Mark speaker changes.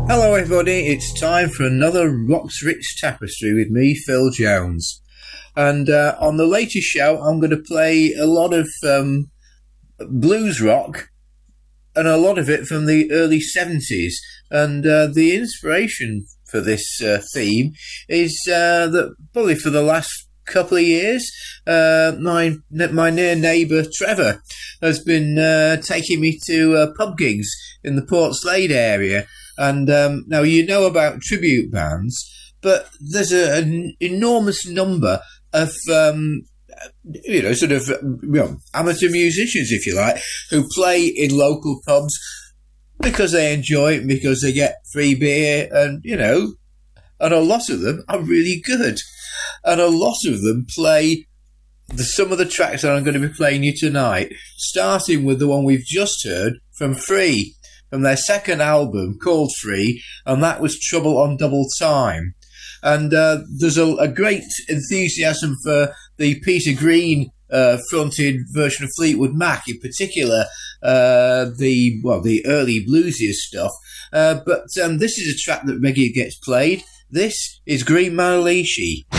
Speaker 1: Hello everybody, it's time for another Rock's Rich Tapestry with me, Phil Jones. And on the latest show, I'm going to play a lot of blues rock, and a lot of it from the early 70s. And the inspiration for this theme is that probably for the last couple of years, my near neighbour Trevor has been taking me to pub gigs in the Port Slade area. And now you know about tribute bands, but there's an enormous number of amateur musicians, if you like, who play in local pubs because they enjoy it, because they get free beer, and and a lot of them are really good, and a lot of them play some of the tracks that I'm going to be playing you tonight, starting with the one we've just heard from Free, from their second album called Free, and that was Trouble on Double Time. And there's a great enthusiasm for the Peter Green fronted version of Fleetwood Mac, in particular the early bluesier stuff. But this is a track that regularly gets played. This is Green Manalishi.